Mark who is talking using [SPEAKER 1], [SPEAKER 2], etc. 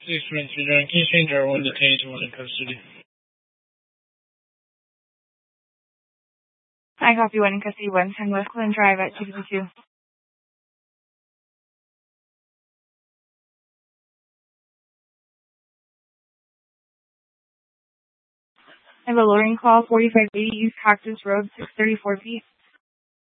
[SPEAKER 1] 623 John, can you change our 1 detained to 1 in custody?
[SPEAKER 2] I copy 1 in custody, 110 West Glen Drive at 252. I have a loading call, 4580 East Cactus Road, 634 feet.